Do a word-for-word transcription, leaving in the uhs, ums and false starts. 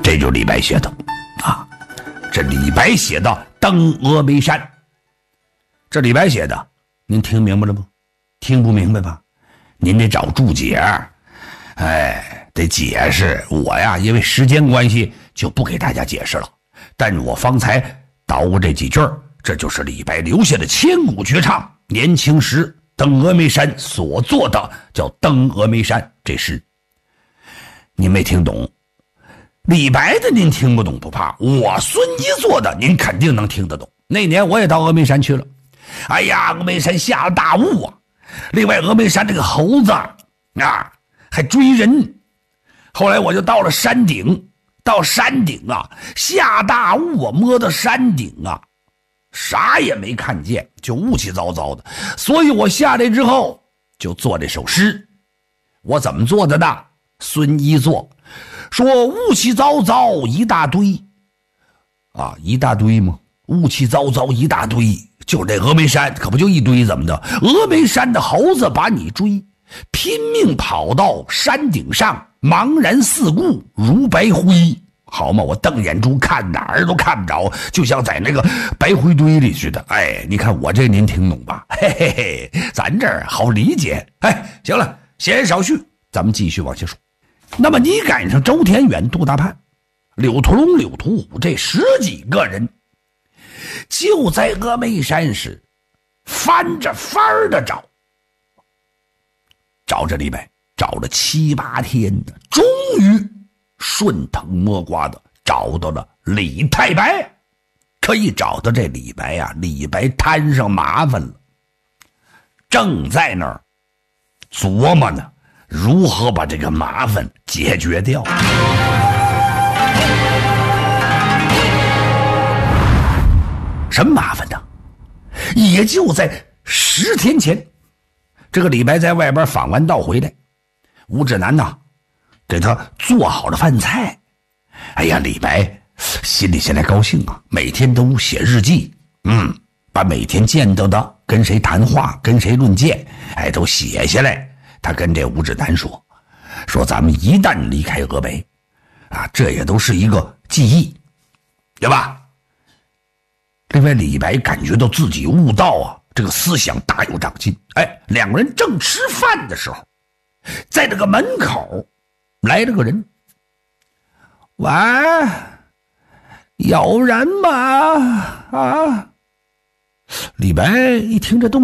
这就是李白写的啊。这李白写的《登峨眉山》，这李白写的，您听明白了吗？听不明白吧？您得找注解，哎，得解释。我呀，因为时间关系，就不给大家解释了。但我方才捣鼓这几句，这就是李白留下的千古绝唱。年轻时登峨眉山所作的叫《登峨眉山》这诗，您没听懂。李白的您听不懂不怕，我孙一做的您肯定能听得懂。那年我也到峨眉山去了，哎呀，峨眉山下了大雾啊！另外，峨眉山这个猴子啊，还追人。后来我就到了山顶，到山顶啊，下大雾啊，摸到山顶啊，啥也没看见，就雾气糟糟的。所以我下来之后就做这首诗。我怎么做的呢？孙一做说雾气糟糟一大堆啊，一大堆吗？雾气糟糟一大堆，就是这峨眉山，可不就一堆怎么的？峨眉山的猴子把你追，拼命跑到山顶上，茫然四顾如白灰。好嘛，我瞪眼珠看哪儿都看不着，就像在那个白灰堆里似的。哎，你看我这您听懂吧？嘿嘿嘿，咱这儿好理解。哎，行了，闲言少叙，咱们继续往下说。那么你赶上周田远、杜大盼、柳屠龙、柳屠虎这十几个人，就在峨眉山时翻着翻儿的找，找着李白，找了七八天呢，终于顺藤摸瓜的找到了李太白。可一找到这李白啊，李白摊上麻烦了，正在那儿琢磨呢，如何把这个麻烦解决掉。什么麻烦呢？也就在十天前，这个李白在外边访完道回来，吴志南呐给他做好了饭菜。哎呀，李白心里现在高兴啊，每天都写日记，嗯，把每天见到的跟谁谈话，跟谁论剑，哎，都写下来。他跟这吴志南说，说咱们一旦离开峨眉啊，这也都是一个记忆，对吧？另外，李白感觉到自己悟道啊，这个思想大有长进。哎，两个人正吃饭的时候，在这个门口来了个人。喂，有人吗？啊！李白一听这动